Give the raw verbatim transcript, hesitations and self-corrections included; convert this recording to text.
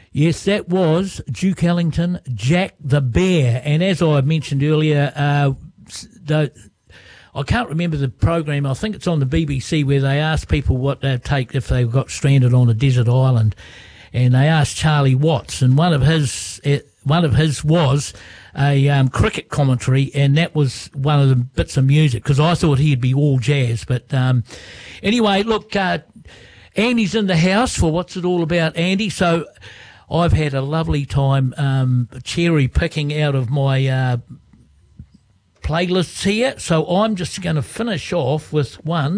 Yes, that was Duke Ellington, Jack the Bear. And as I mentioned earlier, uh, the, I can't remember the program. I think it's on the B B C where they asked people what they'd take if they got stranded on a desert island. And they asked Charlie Watts, and one of his uh, one of his was a um, cricket commentary, and that was one of the bits of music, because I thought he'd be all jazz. But um, anyway, look, uh, Andy's in the house for What's It All About, Andy. So I've had a lovely time um, cherry picking out of my uh, playlists here. So I'm just going to finish off with one